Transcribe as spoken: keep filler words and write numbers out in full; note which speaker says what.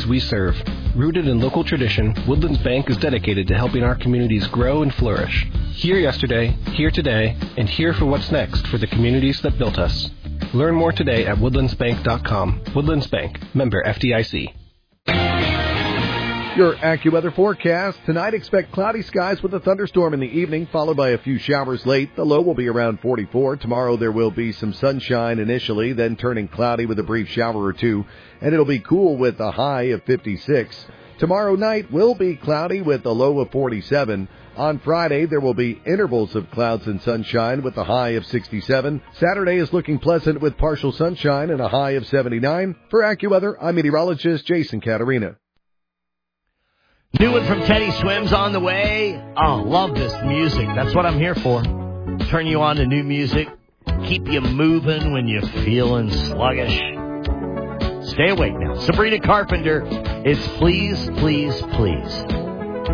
Speaker 1: communities we serve. Rooted in local tradition, Woodlands Bank is dedicated to helping our communities grow and flourish. Here yesterday, here today, and here for what's next for the communities that built us. Learn more today at woodlands bank dot com. Woodlands Bank, member F D I C.
Speaker 2: Your AccuWeather forecast. Tonight, expect cloudy skies with a thunderstorm in the evening, followed by a few showers late. The low will be around forty-four. Tomorrow, there will be some sunshine initially, then turning cloudy with a brief shower or two, and it'll be cool with a high of fifty-six. Tomorrow night will be cloudy with a low of forty-seven. On Friday, there will be intervals of clouds and sunshine with a high of sixty-seven. Saturday is looking pleasant with partial sunshine and a high of seventy-nine. For AccuWeather, I'm meteorologist Jason Caterina.
Speaker 3: New one from Teddy Swims on the way. Oh, love this music. That's what I'm here for. Turn you on to new music. Keep you moving when you're feeling sluggish. Stay awake now. Sabrina Carpenter, it's Please, Please, Please.